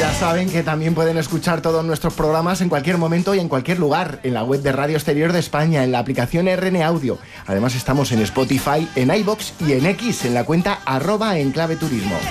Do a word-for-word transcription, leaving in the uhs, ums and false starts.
Ya saben que también pueden escuchar todos nuestros programas en cualquier momento y en cualquier lugar, en la web de Radio Exterior de España, en la aplicación R N Audio. Además estamos en Spotify, en iVoox y en X, en la cuenta arroba Enclave Turismo.